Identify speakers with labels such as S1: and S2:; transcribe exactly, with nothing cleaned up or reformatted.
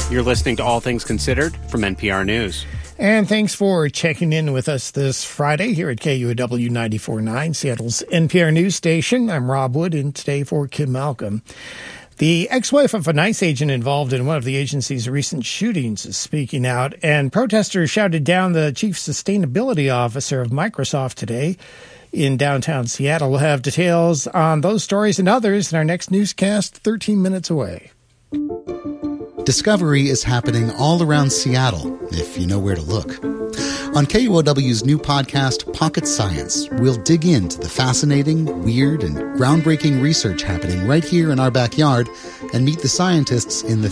S1: You're listening to All Things Considered from N P R News.
S2: And thanks for checking in with us this Friday here at K U O W ninety-four point nine, Seattle's N P R News Station. I'm Rob Wood, and today for Kim Malcolm. The ex-wife of an ICE agent involved in one of the agency's recent shootings is speaking out, and protesters shouted down the chief sustainability officer of Microsoft today in downtown Seattle. We'll have details on those stories and others in our next newscast thirteen minutes away.
S3: Discovery is happening all around Seattle, if you know where to look. On K U O W's new podcast, Pocket Science, we'll dig into the fascinating, weird, and groundbreaking research happening right here in our backyard and meet the scientists in the